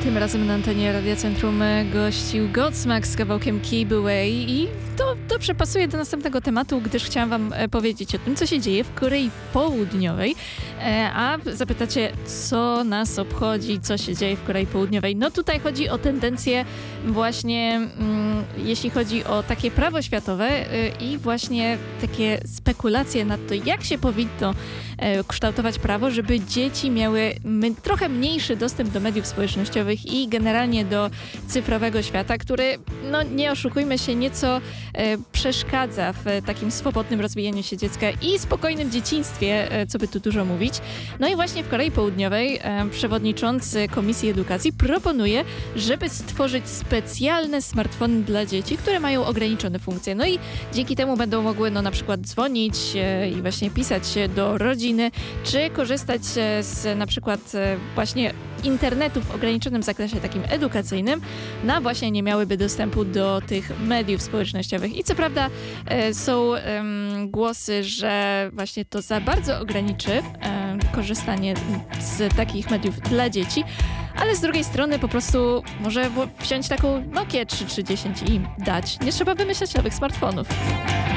Tym razem na antenie Radia Centrum gościł Godsmack z kawałkiem Keep Away i to dobrze pasuje do następnego tematu, gdyż chciałam wam powiedzieć o tym, co się dzieje w Korei Południowej. A zapytacie, co nas obchodzi, co się dzieje w Korei Południowej? No tutaj chodzi o tendencje właśnie, jeśli chodzi o takie prawo światowe i właśnie takie spekulacje nad to, jak się powinno kształtować prawo, żeby dzieci miały trochę mniejszy dostęp do mediów społecznościowych i generalnie do cyfrowego świata, który, no nie oszukujmy się, nieco przeszkadza w takim swobodnym rozwijaniu się dziecka i spokojnym dzieciństwie, co by tu dużo mówić. No i właśnie w Korei Południowej przewodniczący Komisji Edukacji proponuje, żeby stworzyć specjalne smartfony dla dzieci, które mają ograniczone funkcje. No i dzięki temu będą mogły na przykład dzwonić i właśnie pisać do rodziny, czy korzystać z na przykład właśnie internetu w ograniczonym zakresie takim edukacyjnym, no właśnie nie miałyby dostępu do tych mediów społecznościowych. I co prawda są głosy, że właśnie to za bardzo ograniczy korzystanie z takich mediów dla dzieci, ale z drugiej strony po prostu może wziąć taką Nokię 3310 i im dać. Nie trzeba wymyślać nowych smartfonów.